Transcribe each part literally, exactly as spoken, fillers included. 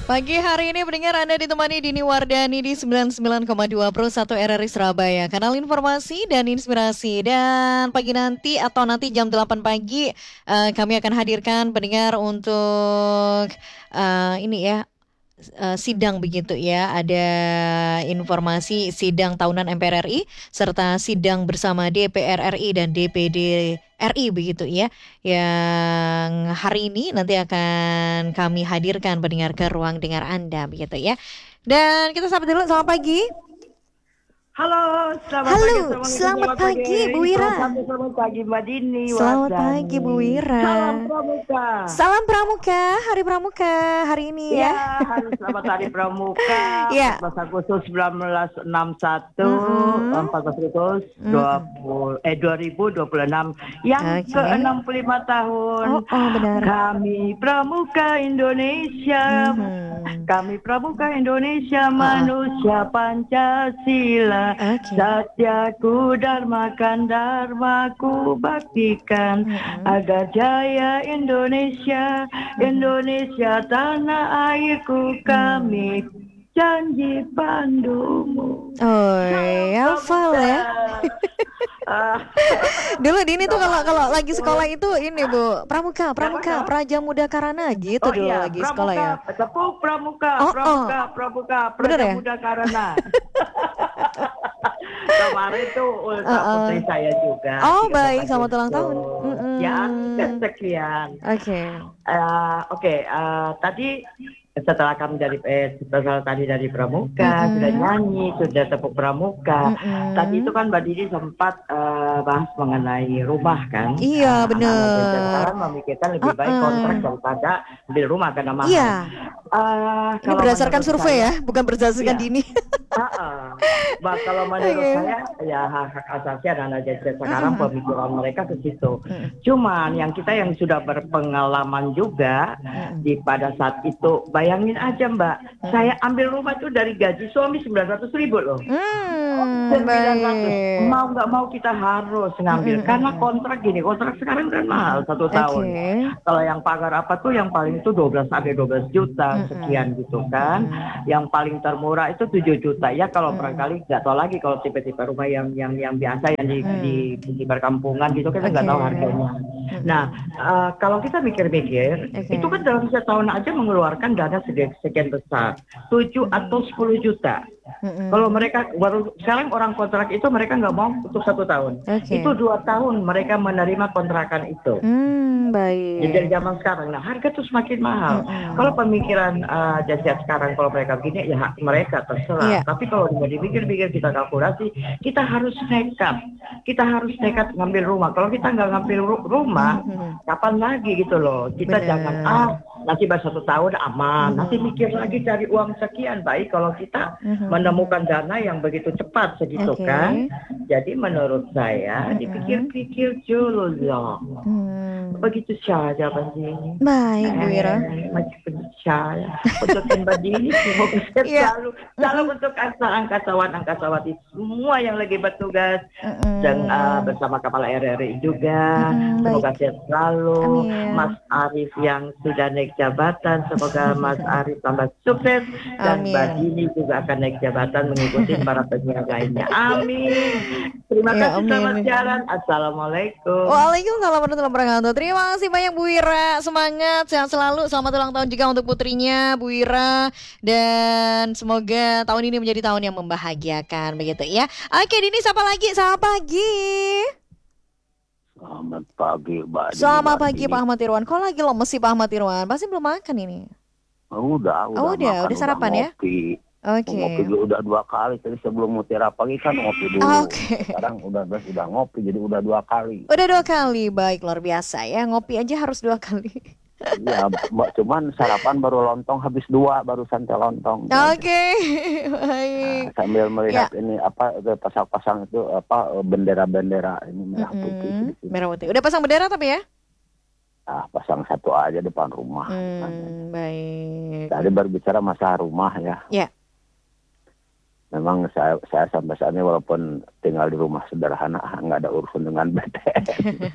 Pagi hari ini pendengar Anda ditemani Dini Wardani di sembilan puluh sembilan koma dua Pro satu R R I Surabaya, kanal informasi dan inspirasi. Dan pagi nanti atau nanti jam delapan pagi uh, kami akan hadirkan pendengar untuk uh, ini ya uh, sidang begitu ya. Ada informasi sidang tahunan M P R R I serta sidang bersama D P R R I dan D P D R I begitu ya. Yang hari ini nanti akan kami hadirkan pendengar ke ruang dengar Anda begitu ya. Dan kita sapa dulu, selamat pagi. Halo, selamat Halo, pagi. selamat, selamat pagi, pagi Bu Wira. Selamat pagi Mbak Dini. Selamat Wardani. pagi Bu Wira. Salam Pramuka. Salam Pramuka, Hari Pramuka hari ini ya. Ya, hari selamat Hari Pramuka. Ya. empat belas Agustus seribu sembilan ratus enam puluh satu, mm-hmm. empat belas Agustus mm-hmm. eh dua ribu dua puluh enam yang okay. ke enam puluh lima tahun. Oh, oh benar. Kami Pramuka Indonesia. Mm-hmm. Kami Pramuka Indonesia, uh-uh. manusia Pancasila. Okay. Satyaku dharmakan, dharmaku baktikan, mm-hmm. agar jaya Indonesia, mm-hmm. Indonesia tanah airku, kami mm. janji pandumu. Oh, hafal ya. Dulu Dini tuh kalau kalau lagi sekolah itu ini Bu, Pramuka, Pramuka, Praja Muda Karana gitu oh, dulu iya. lagi Pramuka, sekolah ya. Tepuk Pramuka, oh, Pramuka, oh. Pramuka, Praja ya? Muda Karana. Kemarin tuh ultra uh-uh. putri saya juga. Oh baik, selamat ulang tahun. Mm-mm. Ya, sekian. Oke. Okay. Uh, Oke, okay, uh, tadi setelah kami dari eh, setelah tadi dari Pramuka, mm-hmm. sudah nyanyi, sudah tepuk Pramuka. Mm-hmm. Tadi itu kan Mbak Didi sempat uh, bahas mengenai rumah kan. Iya, nah, benar. Sekarang memikirkan lebih uh-uh. baik kontrak daripada beli rumah karena mahal. Iya. Uh, Ini berdasarkan survei saya, ya, bukan berdasarkan iya. Dini. Uh-uh. Bah, kalau menurut okay. saya ya hak asasi anak-anak jadi sekarang uh-huh. pemikiran mereka ke situ. Uh-huh. Cuman yang kita yang sudah berpengalaman juga uh-huh. di pada saat itu, bayangin aja Mbak, uh-huh. saya ambil rumah itu dari gaji suami sembilan ratus ribu loh. Hmm, sembilan ratus mau nggak mau kita harus ngambil uh-huh. karena kontrak gini, kontrak sekarang kan mahal satu okay. tahun. Kalau yang pagar apa tuh yang paling itu dua belas sampai dua belas juta uh-huh. sekian gitu kan. Uh-huh. Yang paling termurah itu tujuh juta. Ya kalau hmm. barangkali nggak tahu lagi kalau tipe-tipe rumah yang yang yang biasa yang di hmm. di, di perkampungan gitu kita nggak okay. tahu harganya. Hmm. Nah uh, kalau kita mikir-mikir okay. itu kan dalam setahun aja mengeluarkan dana sekian besar tujuh hmm. atau sepuluh juta. Hmm. Kalau mereka baru sekarang orang kontrak itu mereka nggak mau untuk satu tahun. Okay. Itu dua tahun mereka menerima kontrakan itu. Hmm, baik. Jadi dari zaman sekarang, nah harga tuh semakin mahal. Hmm. Kalau pemikiran uh, jasa sekarang kalau mereka begini ya hak mereka terserah. Yeah. Tapi kalau mau dipikir-pikir kita kalkulasi, kita harus nekat. Kita harus nekat ngambil rumah. Kalau kita nggak ngambil ru- rumah, hmm. kapan lagi gitu loh? Kita Bener. jangan ah nanti baru satu tahun aman. Hmm. Nanti mikir lagi cari uang sekian. Baik kalau kita hmm. menemukan dana yang begitu cepat segitu okay. kan. Jadi menurut saya hmm. dipikir-pikir dulu loh. Hmm. Begitu saja Mbak Dini. Baik Bu Wira. Eh, masih percaya untuk Mbak Dini semoga yeah. selalu selalu hmm. untuk angkatawan-angkatawati semua yang lagi bertugas hmm. dan uh, bersama Kepala R R I juga. Hmm, semoga sehat selalu. Amin. Mas Arief yang sudah naik jabatan, semoga Mas Arief tambah sukses dan Amin. Mbak Dini juga akan naik jabatan mengikuti para penyiar lainnya. Amin. Terima ya, kasih, selamat jalan. Assalamualaikum. Waalaikumsalam warahmatullahi wabarakatuh. Terima kasih banyak Bu Wira. Semangat, sehat selalu. Selamat ulang tahun juga untuk putrinya Bu Wira. Dan semoga tahun ini menjadi tahun yang membahagiakan begitu ya. Oke, Dini sapa lagi? Selamat pagi. Selamat pagi, Mbak. Selamat pagi, Pak Ahmad Irwan. Kok lagi lemes sih Pak Ahmad Irwan? Pasti belum makan ini. Oh, udah, udah. Oh, udah, makan, udah sarapan udah ya? Oke. Okay. Ngopi dulu udah dua kali. Tadi sebelum mutiara pagi kan ngopi dulu. Oke. Okay. Sekarang udah udah ngopi jadi udah dua kali. Udah dua kali, baik, luar biasa ya. Ngopi aja harus dua kali. Iya, cuman sarapan baru lontong habis dua, baru santai lontong. Oke, okay. Baik. Nah, sambil melihat ya. Ini apa pasang-pasang itu apa bendera-bendera ini merah mm-hmm. putih. Merah putih. Udah pasang bendera tapi ya? Ah, pasang satu aja depan rumah. Hmm, baik. Tadi berbicara masalah rumah ya. Ya. memang saya saya sampai saat ini walaupun tinggal di rumah sederhana nggak ada urusan dengan B T N.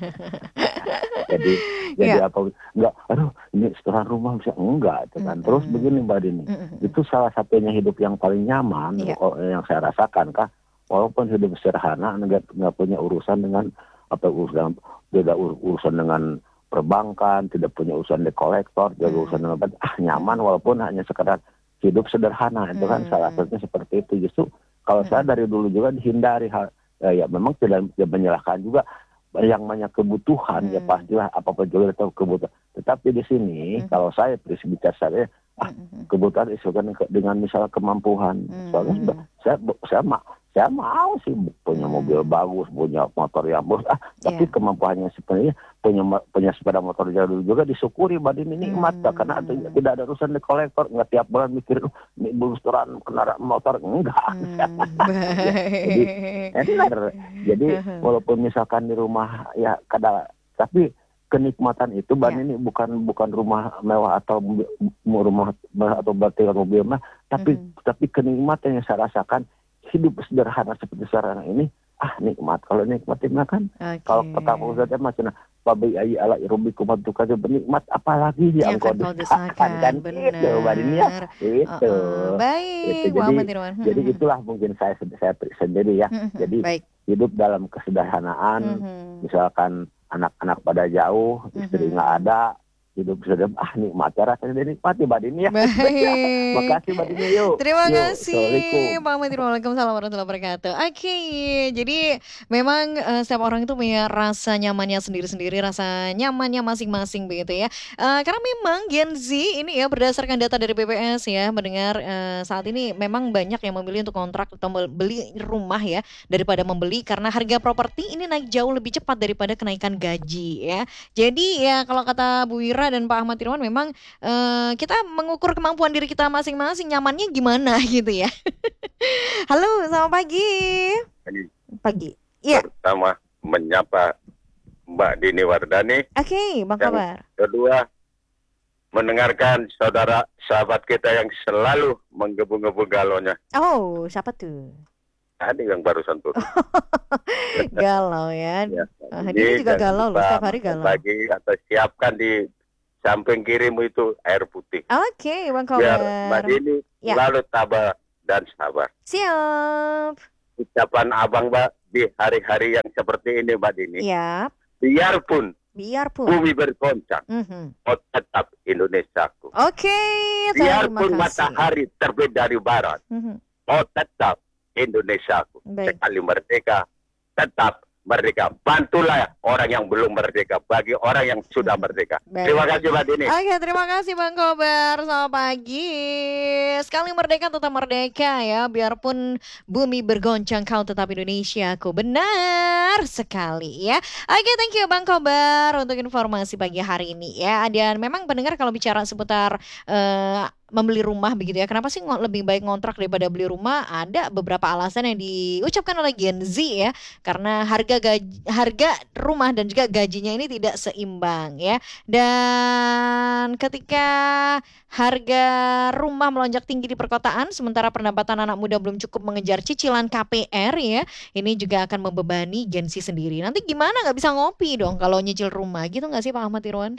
jadi jadi Ya. apa nggak aduh ini setelah rumah bisa enggak itu kan. Mm-mm. Terus begini Mbak Dini, Mm-mm. itu salah satunya hidup yang paling nyaman Iya. oh, yang saya rasakan kah, walaupun hidup sederhana nggak nggak punya urusan dengan apa urusan tidak ur- urusan dengan perbankan, tidak punya urusan di kolektor, tidak Hmm. urusan dengan apa, ah nyaman walaupun hanya sekedar hidup sederhana itu kan Hmm. salah satunya seperti itu. Justru kalau saya dari dulu juga dihindari hal ya, ya memang tidak tidak menyalahkan juga yang banyak kebutuhan ya Hmm. pastilah apapun juga itu kebutuhan. Tetapi di sini Hmm. kalau saya bicara saya ah Mm-mm. kebutuhan disebutkan ke- dengan misalnya kemampuan. Soalnya Hmm. sudah- saya saya ma- saya mau sih punya Hmm. mobil bagus, punya motor yang bagus, ah tapi Iya. kemampuannya sebenarnya punya ma- punya sepeda motor jadul juga disyukuri Mbak Dini, nikmat Hmm. karena ada- tidak ada urusan di kolektor, nggak tiap bulan mikir "Oh, ini bocoran kendaraan motor enggak. Hmm. Jadi Baik. benar. Jadi walaupun misalkan di rumah ya kadang tapi kenikmatan itu Mbak Ya. Nini bukan bukan rumah mewah atau mobil- mu- rumah mewah atau bertingkat mobil mewah, tapi Mhm. tapi kenikmatan yang saya rasakan hidup sederhana seperti sekarang ini ah nikmat. Kalau nikmatin kan Oke. kalau petang saja macam pabai ayi ala irobi kumatuka bernikmat apalagi Yang yang akan kau kau desakan desakan, kan itu Mbak Dini ya benar. itu. Uh-uh. Baik, Itu Wah jadi Ahmad Irwan. jadi Mhm. itulah mungkin saya saya sendiri ya. Mhm. Jadi Baik. hidup dalam kesederhanaan, Mhm. misalkan anak-anak pada jauh, istri Mhm. nggak ada, hidup sederhana, ah nikmat ya rasanya dinikmati Mbak Dini ya. Baik. Makasih Mbak Dini yuk. Terima Yuk, kasih Assalamualaikum. Pak Ahmad Irwan. Waalaikumsalam warahmatullahi wabarakatuh. Oke, jadi memang eh, setiap orang itu punya rasa nyamannya sendiri-sendiri, rasa nyamannya masing-masing begitu ya. Eh, karena memang Gen Z ini ya berdasarkan data dari B P S ya mendengar eh, saat ini memang banyak yang memilih untuk kontrak atau beli rumah ya daripada membeli karena harga properti ini naik jauh lebih cepat daripada kenaikan gaji ya. Jadi ya kalau kata Bu Wira dan Pak Ahmad Irwan memang eh, kita mengukur kemampuan diri kita masing-masing nyamannya gimana gitu ya. Halo, selamat pagi. Pagi. Pagi. Iya. Pertama menyapa Mbak Dini Wardani. Oke, Bang Yang Kabar. kedua mendengarkan saudara sahabat kita yang selalu menggebu-gebu galonnya. Oh, siapa tuh? Tadi yang barusan turun. Galau ya. Ya, Ah, jadi dia juga jangan galau loh, lupa setiap hari galau. Bagi atau siapkan di samping kirimu itu air putih. Oke, Bang Biar Mbak Kabar. Dini Ya. selalu tabah dan sabar. Siap. Ucapan abang Mbak di hari-hari yang seperti ini Mbak Dini. Iya. Biarpun Biarpun. bumi bergoncang, Mhm. oh tetap Indonesiaku. Oke, saya terima Biarpun kasih. matahari terbit dari barat, Mhm. oh tetap Indonesiaku. Baik. Sekali merdeka, tetap merdeka. Bantulah orang yang belum merdeka bagi orang yang sudah merdeka. Baik. Terima kasih Mbak Dini. Oke, terima kasih Bang Kobar. Selamat pagi. Sekali merdeka tetap merdeka ya. Biarpun bumi bergoncang kau tetap Indonesiaku. Benar sekali ya. Oke, thank you Bang Kobar untuk informasi pagi hari ini ya. Dan memang pendengar kalau bicara seputar eh, membeli rumah begitu ya. Kenapa sih ngo- lebih baik ngontrak daripada beli rumah? Ada beberapa alasan yang diucapkan oleh Gen Z ya. Karena harga gaji, harga rumah dan juga gajinya ini tidak seimbang ya. Dan ketika harga rumah melonjak tinggi di perkotaan, sementara pendapatan anak muda belum cukup mengejar cicilan K P R ya, ini juga akan membebani Gen Z sendiri. Nanti gimana nggak bisa ngopi dong kalau nyicil rumah gitu nggak sih Pak Ahmad Irwan?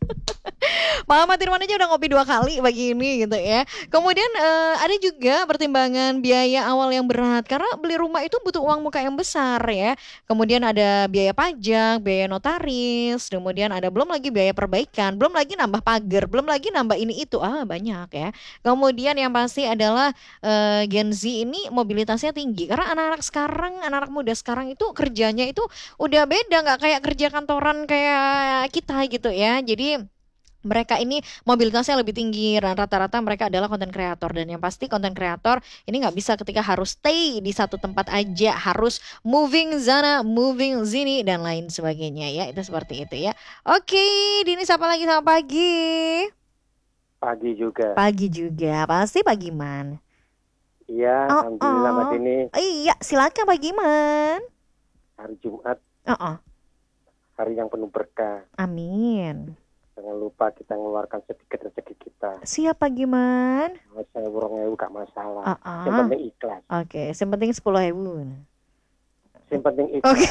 Pak Ahmad Irwan aja udah ngopi dua kali pagi ini gitu ya. Kemudian eh, ada juga pertimbangan biaya awal yang berat karena beli rumah itu butuh uang muka yang besar ya. Kemudian ada biaya pajak, biaya notaris, kemudian ada belum lagi biaya perbaikan, belum lagi nambah pagar, belum lagi nambah ini itu. Ah, banyak ya. Kemudian yang pasti adalah eh, Gen Z ini mobilitasnya tinggi karena anak-anak sekarang, anak-anak muda sekarang itu kerjanya itu udah beda, nggak kayak kerja kantoran kayak kita gitu ya. Jadi mereka ini mobilitasnya lebih tinggi dan rata-rata mereka adalah konten kreator dan yang pasti konten kreator ini nggak bisa ketika harus stay di satu tempat aja, harus moving sana, moving sini dan lain sebagainya ya, itu seperti itu ya. Oke, Dini siapa lagi sama pagi? Pagi juga. Pagi juga, pasti pagi man. Iya, Oh, alhamdulillah oh. Mbak Dini. Iya, silakan pagi man. Hari Jumat, Oh, oh. hari yang penuh berkah. Amin. Jangan lupa kita mengeluarkan sedikit rezeki kita. Siap pagi man. sewu rong ewu gak masalah. Uh-uh. Yang penting ikhlas. Oke, yang penting sepuluh ribu. Yang penting ikhlas. Oke.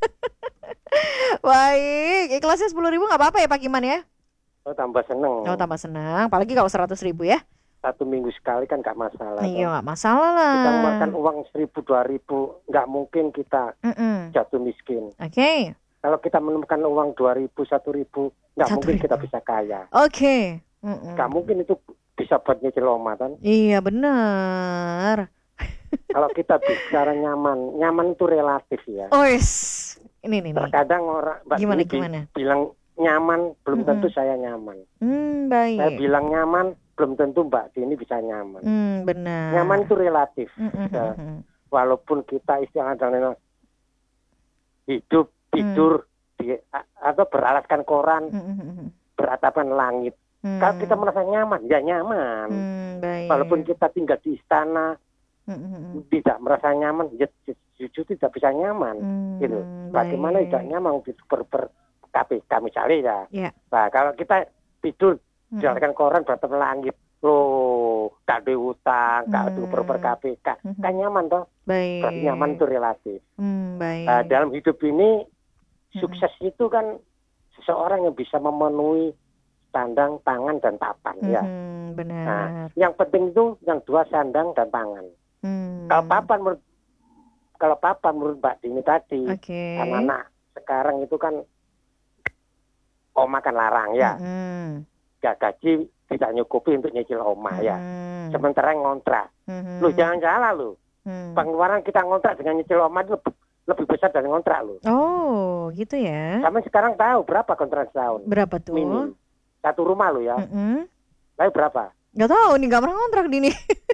Baik, ikhlasnya sepuluh ribu nggak apa-apa ya Pak Giman ya? Oh tambah seneng. Oh tambah senang, apalagi kalau seratus ribu ya? Satu minggu sekali kan gak masalah. Iya kan? nggak masalah lah. Kita makan uang seribu dua ribu nggak mungkin kita Mm-mm. jatuh miskin. Oke, Kalau kita menemukan uang dua ribu satu ribu nggak Satu mungkin ribu. kita bisa kaya. oke. Mm-mm. Nggak mungkin itu bisa buat nyicil oma kan. Iya benar. Kalau kita bicara nyaman, nyaman itu relatif ya. Oh yes, ini nih nih. Terkadang orang Mbak Gimana, Dini bi- gimana? bilang nyaman belum Mm-mm. tentu saya nyaman. Hmm Saya baik. bilang nyaman belum tentu Mbak Dini bisa nyaman. Hmm benar. Nyaman itu relatif. Mm-mm. Ya. Walaupun kita istilahnya hidup tidur di a- atau beralaskan koran, Mm-mm. beratapan langit. Hmm. Kalau kita merasa nyaman, ya nyaman. Hmm, baik. Walaupun kita tinggal di istana, Mm-mm. tidak merasa nyaman, ya ju- jujur tidak bisa nyaman. Hmm, Gitu. Bagaimana baik. tidak nyaman di ber, ber K P K misalnya ya. Ya. Nah, kalau kita tidur Mm-mm. jalankan koran beratapan langit, loh, gak ada utang, gak ada Hmm. ber ber K P K, Mm-mm. kan nyaman toh. Baik. Berarti nyaman itu relatif. Hmm, baik. Nah, dalam hidup ini Mm-mm. sukses itu kan seseorang yang bisa memenuhi sandang, tangan dan papan ya. Mhm, benar. Nah, yang penting itu yang dua sandang dan tangan. Hmm. Kalau papan menurut kalau papan menurut Mbak Dini tadi, Oke. anak-anak sekarang itu kan oma kan larang ya. Mhm. Gak gaji tidak nyukupi untuk nyicil oma ya. Mhm. Sementara ngontrak. Mhm. Lu jangan salah lu. Hmm. Pengeluaran kita ngontrak dengan nyicil oma itu lebih, lebih besar dari ngontrak lu. Oh, gitu ya. Sampai sekarang tahu berapa kontrak setahun? Berapa tuh? Minim. Satu rumah lu ya. Mhm. Lalu berapa? Gak tahu nih, gak pernah ngontrak di ini.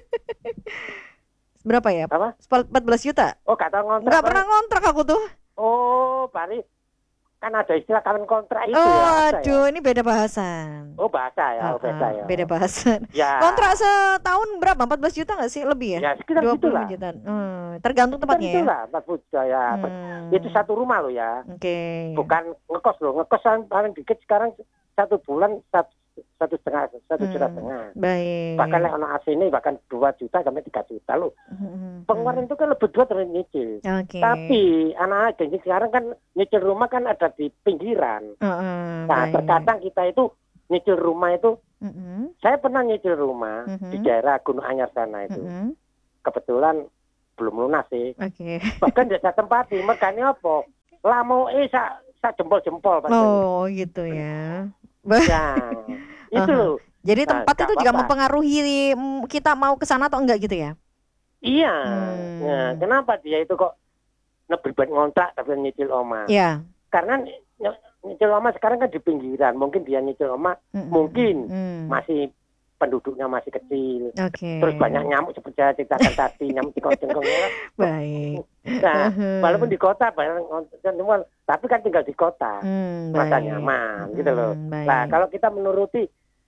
Berapa ya? Apa? empat belas juta? Oh, gak tahu ngontrak. Gak Bang. pernah ngontrak aku tuh. Oh, Bari. Kan ada istilah kawin kontrak itu Oh, ya. ada aduh, ya? ini beda bahasan. Oh, bahasa ya. Oh, Ah, beda ah, ya. Beda bahasan. Ya. Kontrak setahun berapa? empat belas juta gak sih? Lebih ya? Ya, sekitar dua puluh gitulah. juta. Hmm, tergantung Kan tempatnya ya. itulah, empat puluh juta ya. Hmm. Itu satu rumah lo ya. Oke. Bukan ngekos lo. Ngekos kan paling dikit sekarang satu bulan satu, satu setengah, satu juta Hmm. setengah. Baik. Bahkan yang anak A C ini bahkan dua juta sampai tiga juta lo. Hmm, Pengeluaran itu kan lebih dua dari nyicil. Oke. Tapi anak anak sekarang kan nyicil rumah kan ada di pinggiran. Heeh, Nah, baik. terkadang kita itu nyicil rumah itu, Mm-mm, saya pernah nyicil rumah Mhm. di daerah Gunung Anyar sana itu. mm-mm. Kebetulan belum lunas sih. Oke. Bahkan tidak saya tempati, makanya apa? Lamo eh sa, sa jempol-jempol. Pak. Oh, gitu ya. Ba- Ya, itu Aha. loh. Jadi Nah, tempat nggak itu juga apa-apa. mempengaruhi mm, kita mau ke sana atau enggak gitu ya? Iya. Hmm. Nah, kenapa dia itu kok lebih baik ngontrak tapi nyicil oma? Iya. Karena ny- nyicil oma sekarang kan di pinggiran. Mungkin dia nyicil oma Mm-mm. mungkin Mm. masih penduduknya masih kecil. Oke. Terus banyak nyamuk seperti saya ceritakan tadi, nyamuk cengkong-cengkong. Baik. Nah, Mhm. walaupun di kota banyak ngontrak, tapi kan tinggal di kota. Hmm, Merasa baik. nyaman gitu loh. Hmm, baik. Nah, kalau kita menuruti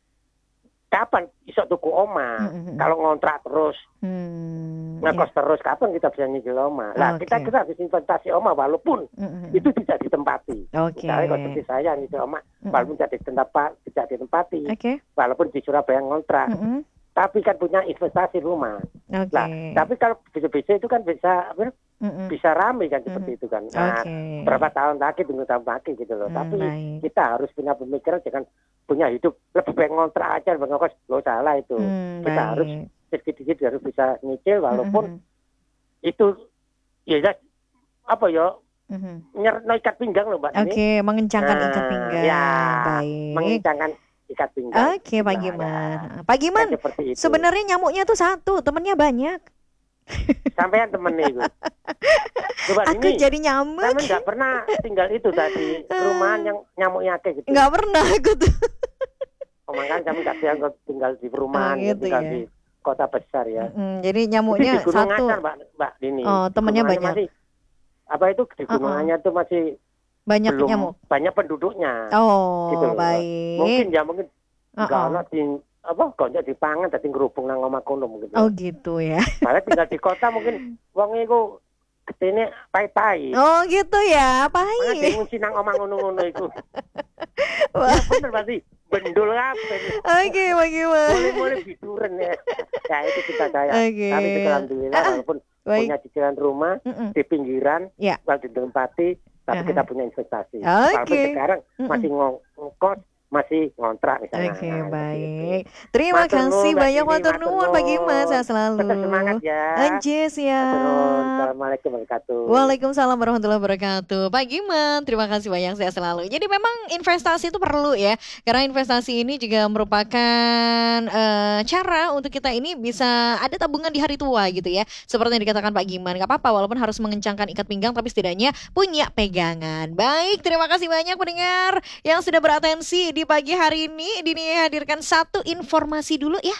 kapan iso tuku oma? Mm-mm. Kalau ngontrak terus, Hmm, ngekos terus, kapan kita bisa nyicil oma? Nah, Oke. kita kita harus investasi oma walaupun iya. Mm-mm. itu tidak ditempati. Oke. Misalnya kalau seperti saya nyicil oma, Mm-mm. walaupun tidak ditempati, tidak ditempati, Oke. walaupun di Surabaya ngontrak, Mm-mm. tapi kan punya investasi rumah. Oke. Nah, tapi kalau bisa-bisa itu kan bisa apa, Mm-mm. bisa rame kan seperti itu kan. Nah, Oke. berapa tahun lagi tunggu tahun lagi gitu loh. Hmm, Tapi baik. kita harus punya pemikiran jangan punya hidup lebih baik ngontrak aja lebih ngekos lo salah itu. Hmm, Kita baik. harus sedikit-sedikit harus bisa nyicil walaupun Mm-mm. itu ya ya, apa ya Mhm. nyer no ikat pinggang loh Mbak Oke, ini. mengencangkan Nah, ikat pinggang. ya, Baik. mengencangkan ikat pinggang. Oke, Pak Nah, Giman. ya, Pak Giman, kan seperti itu. sebenarnya nyamuknya tuh satu, temennya banyak. Sampean temen nih Ibu. Coba Aku ini. jadi nyamuk. Sampean nggak pernah tinggal itu tadi rumahan yang nyamuknya akeh gitu. Nggak pernah aku tuh. Oh, makanya kami nggak bilang kok tinggal di perumahan, Oh, gitu tinggal ya. di kota besar ya. Mm, jadi Itu nyamuknya di Gunung satu. Anyar, Mbak, Mbak Dini. Oh, temennya Gunung Anyar banyak. Masih, apa itu di Gunung Uh-uh. Anyar itu masih Banyak belum nyamuk. banyak penduduknya. Oh, Gitu loh. baik. Mungkin ya mungkin Uh-uh. nggak ono di apa konjak dipangan dadi ngerubung nang omah kono mungkin. Oh, gitu ya. Malah tinggal di kota mungkin wong iku Ketene pahit-pahit. Oh gitu ya, Mana pahit. dengung sinang omang ngono-ngono iku. Wah, Ya bener pasti bendul kabeh. oke bagaimana? Boleh-boleh biduran ya. Ya itu kita saya. Oke. Kami juga alhamdulillah Ah, ah. walaupun Baik. punya cicilan rumah Mm-mm. di pinggiran, Ya. kalau di Tempati, tapi Aha. kita punya investasi. Oke. Walaupun sekarang Mm-mm. masih ngong- ngkos, masih ngontrak misalnya. Oke, Nah, seperti baik. itu. Terima Matur nuwun, kasih Mbak banyak, Dini, matur matur nuwun Pak Gimas, nuwun. sehat selalu. Tetap semangat ya. Anjir, Matur nuwun. siap. Assalamualaikum warahmatullahi wabarakatuh. Waalaikumsalam warahmatullahi wabarakatuh. Pak Giman, terima kasih banyak, sehat selalu. Jadi memang investasi itu perlu ya, karena investasi ini juga merupakan eh, cara untuk kita ini bisa ada tabungan di hari tua gitu ya. Seperti yang dikatakan Pak Giman, gak apa-apa walaupun harus mengencangkan ikat pinggang, tapi setidaknya punya pegangan. Baik, terima kasih banyak pendengar yang sudah beratensi di pagi hari ini. Dini hadirkan satu informasi dulu ya.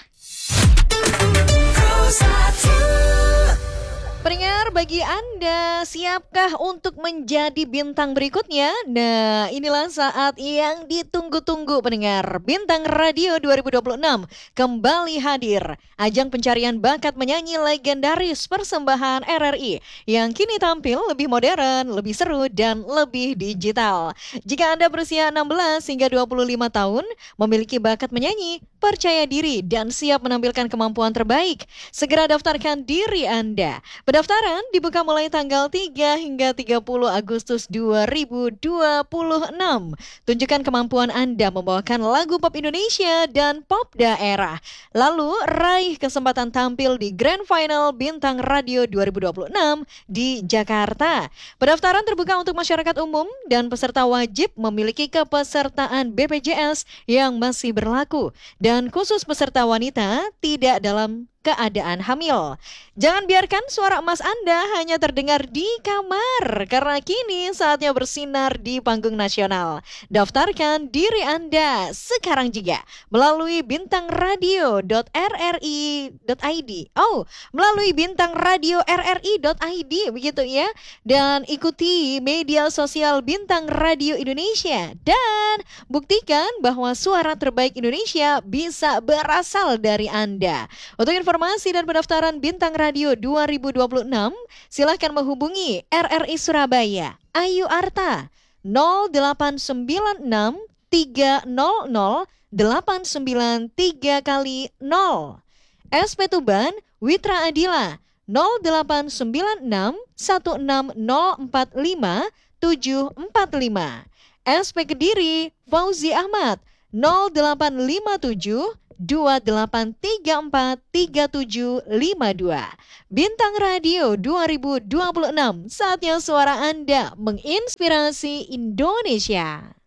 Pendengar, bagi Anda, siapkah untuk menjadi bintang berikutnya? Nah, inilah saat yang ditunggu-tunggu pendengar. Bintang Radio dua ribu dua puluh enam kembali hadir. Ajang pencarian bakat menyanyi legendaris persembahan R R I yang kini tampil lebih modern, lebih seru, dan lebih digital. Jika Anda berusia enam belas hingga dua puluh lima tahun, memiliki bakat menyanyi, percaya diri, dan siap menampilkan kemampuan terbaik, segera daftarkan diri Anda. Pendaftaran dibuka mulai tanggal tiga hingga tiga puluh Agustus dua ribu dua puluh enam. Tunjukkan kemampuan Anda membawakan lagu pop Indonesia dan pop daerah. Lalu raih kesempatan tampil di Grand Final Bintang Radio dua ribu dua puluh enam di Jakarta. Pendaftaran terbuka untuk masyarakat umum dan peserta wajib memiliki kepesertaan B P J S yang masih berlaku. Dan khusus peserta wanita tidak dalam keadaan hamil. Jangan biarkan suara emas Anda hanya terdengar di kamar, karena kini saatnya bersinar di panggung nasional. Daftarkan diri Anda sekarang juga melalui bintang radio dot r r i dot i d. Oh, melalui bintang radio r r i dot i d begitu ya. Dan ikuti media sosial Bintang Radio Indonesia dan buktikan bahwa suara terbaik Indonesia bisa berasal dari Anda. Untuk informasi dan pendaftaran Bintang Radio dua ribu dua puluh enam, silahkan menghubungi R R I Surabaya, Ayu Arta, nol delapan sembilan enam tiga nol nol delapan sembilan tiga kali nol. S P Tuban, Witra Adila, nol delapan sembilan enam satu enam nol empat lima tujuh empat lima. S P Kediri, Fauzi Ahmad, nol delapan lima tujuh dua delapan tiga empat tiga tujuh lima dua. Bintang Radio dua ribu dua puluh enam, saatnya suara Anda menginspirasi Indonesia.